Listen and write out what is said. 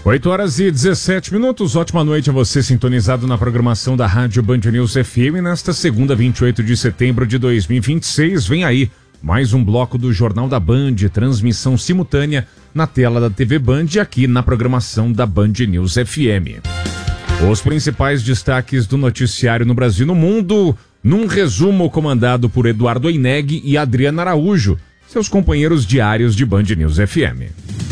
8h17. Ótima noite a você sintonizado na programação da Rádio Band News FM. Nesta segunda, 28 de setembro de 2026, vem aí mais um bloco do Jornal da Band, transmissão simultânea na tela da TV Band e aqui na programação da Band News FM. Os principais destaques do noticiário no Brasil e no mundo, num resumo comandado por Eduardo Oineg e Adriana Araújo, seus companheiros diários de Band News FM.